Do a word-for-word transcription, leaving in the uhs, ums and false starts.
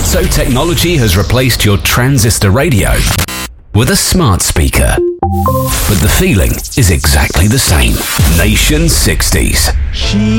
So technology has replaced your transistor radio with a smart speaker. But the feeling is exactly the same. Nation sixties. She